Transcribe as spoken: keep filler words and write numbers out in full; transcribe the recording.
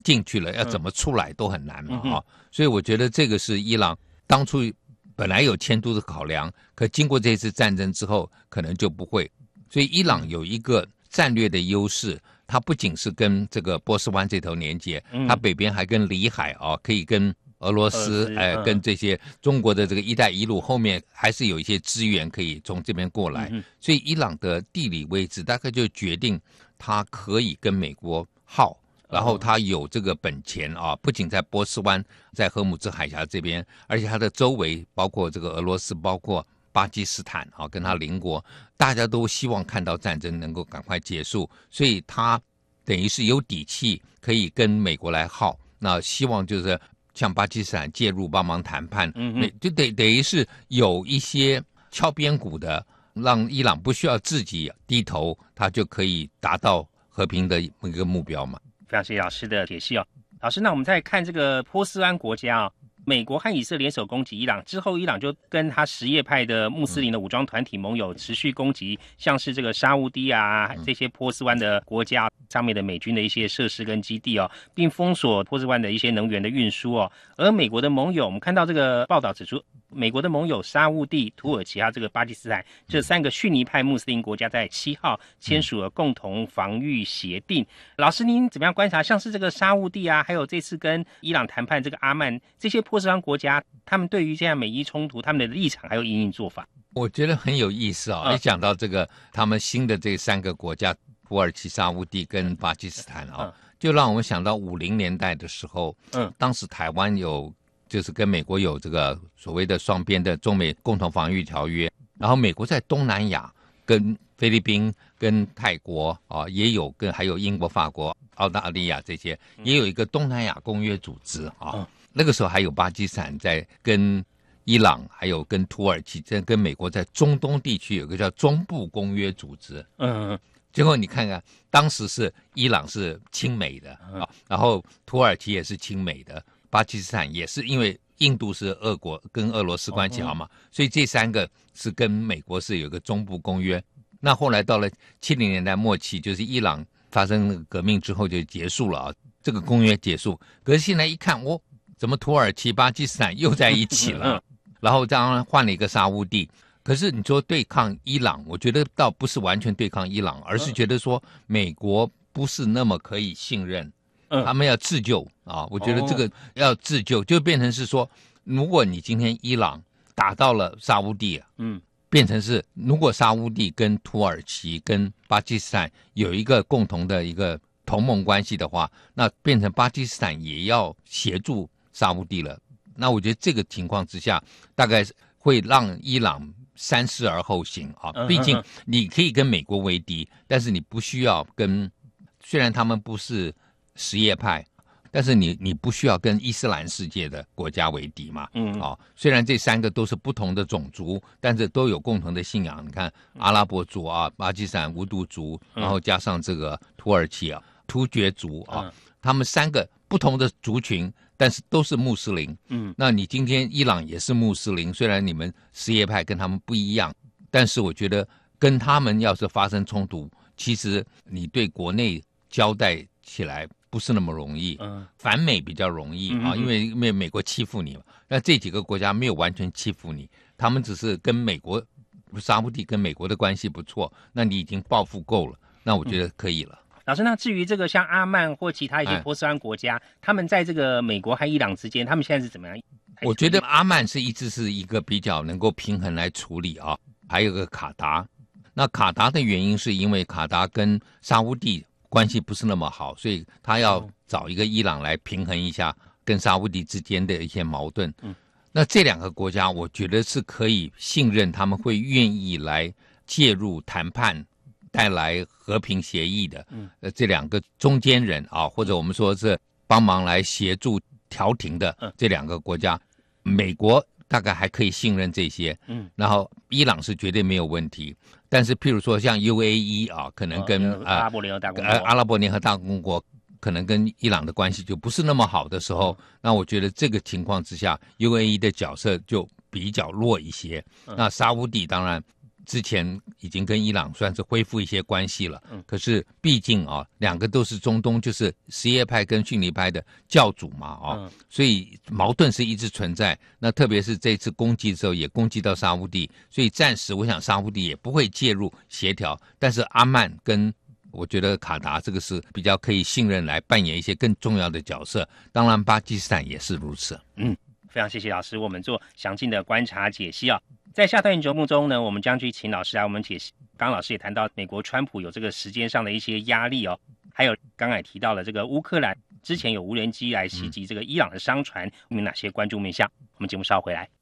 进去了，要怎么出来都很难嘛啊、嗯！所以我觉得这个是伊朗当初本来有迁都的考量，可经过这次战争之后，可能就不会。所以伊朗有一个战略的优势，它不仅是跟这个波斯湾这头连接，它北边还跟里海啊，可以跟俄罗斯，哎、呃，跟这些中国的这个“一带一路”后面还是有一些资源可以从这边过来。嗯、所以伊朗的地理位置大概就决定它可以跟美国耗。然后它有这个本钱啊，不仅在波斯湾，在荷姆兹海峡这边，而且它的周围包括这个俄罗斯，包括巴基斯坦啊，跟它邻国，大家都希望看到战争能够赶快结束，所以它等于是有底气可以跟美国来耗。那希望就是像巴基斯坦介入帮忙谈判，嗯，就等等于是有一些敲边鼓的，让伊朗不需要自己低头，它就可以达到和平的一个目标嘛。 非常谢谢老师的解析哦。老师，那我们再看这个波斯湾国家啊、哦，美国和以色列联手攻击伊朗之后，伊朗就跟他什叶派的穆斯林的武装团体盟友持续攻击，像是这个沙烏地啊这些波斯湾的国家上面的美军的一些设施跟基地哦，并封锁波斯湾的一些能源的运输哦。而美国的盟友，我们看到这个报道指出，美国的盟友沙烏地、土耳其还有这个巴基斯坦这三个逊尼派穆斯林国家在七号签署了共同防御协定。老师，您怎么样观察？像是这个沙烏地啊，还有这次跟伊朗谈判这个阿曼这些波斯湾国家，他们对于现在美伊冲突，他们的立场还有因应做法， 我觉得很有意思啊、哦。一、嗯、讲到这个，他们新的这三个国家，土耳其、沙烏地跟巴基斯坦啊、哦嗯，就让我们想到五零年代的时候，嗯，当时台湾有。就是跟美国有这个所谓的双边的中美共同防御条约，然后美国在东南亚跟菲律宾、跟泰国啊也有，跟还有英国、法国、澳大利亚这些也有一个东南亚公约组织啊。嗯、那个时候还有巴基斯坦在跟伊朗，还有跟土耳其，在跟美国在中东地区有个叫中部公约组织。嗯。结果你看看，当时是伊朗是亲美的啊，然后土耳其也是亲美的。巴基斯坦也是，因为印度是俄国跟俄罗斯关系好嘛，所以这三个是跟美国是有个中部公约。那后来到了七零年代末期，就是伊朗发生革命之后就结束了啊，这个公约结束。可是现在一看，哦，怎么土耳其、巴基斯坦又在一起了？然后当然换了一个沙烏地。可是你说对抗伊朗，我觉得倒不是完全对抗伊朗，而是觉得说美国不是那么可以信任。他们要自救啊！我觉得这个要自救，就变成是说，如果你今天伊朗打到了沙烏地，嗯，变成是如果沙烏地跟土耳其跟巴基斯坦有一个共同的一个同盟关系的话，那变成巴基斯坦也要协助沙烏地了。那我觉得这个情况之下，大概会让伊朗三思而后行啊！毕竟你可以跟美国为敌，但是你不需要跟，虽然他们不是什叶派，但是你你不需要跟伊斯兰世界的国家为敌嘛？嗯，哦，虽然这三个都是不同的种族，但是都有共同的信仰。你看阿拉伯族啊，巴基斯坦无毒族，然后加上这个土耳其啊，突厥族啊，嗯、他们三个不同的族群，但是都是穆斯林。嗯，那你今天伊朗也是穆斯林，虽然你们什叶派跟他们不一样，但是我觉得跟他们要是发生冲突，其实你对国内交代起来不是那么容易，嗯，反美比较容易啊，因为因为美国欺负你嘛。那这几个国家没有完全欺负你，他们只是跟美国沙烏地跟美国的关系不错，那你已经报复够了，那我觉得可以了。 嗯、老师，那至于这个像阿曼或其他一些波斯湾国家，哎、他们在这个美国和伊朗之间，他们现在是怎么样？ 我觉得阿曼是一直是一个比较能够平衡来处理啊，还有个卡达。那卡达的原因是因为卡达跟沙烏地关系不是那么好，所以他要找一个伊朗来平衡一下跟沙烏地之间的一些矛盾。嗯，那这两个国家我觉得是可以信任他们会愿意来介入谈判，带来和平协议的。嗯，呃，这两个中间人啊，或者我们说是帮忙来协助调停的这两个国家，美国大概还可以信任这些。嗯，然后伊朗是绝对没有问题。但是譬如说像 U A E 啊，可能跟、 哦、阿拉伯联合大公国、 呃、阿拉伯联合大公国可能跟伊朗的关系就不是那么好的时候、嗯、那我觉得这个情况之下 U A E 的角色就比较弱一些、嗯、那沙烏地当然之前已经跟伊朗算是恢复一些关系了， 嗯， 可是毕竟啊，两个都是中东就是什叶派跟逊尼派的教主嘛，啊、嗯，所以矛盾是一直存在。那特别是这次攻击的时候，也攻击到沙烏地，所以暂时我想沙烏地也不会介入协调，但是阿曼跟我觉得卡达这个是比较可以信任来扮演一些更重要的角色，当然巴基斯坦也是如此。 嗯，非常谢谢老师，我们做详尽的观察解析啊。在下段节目中呢，我们将去请老师来我们解析。刚刚老师也谈到，美国川普有这个时间上的一些压力哦，还有刚才也提到了这个乌克兰之前有无人机来袭击这个伊朗的商船，有哪些关注面向？我们节目稍后回来。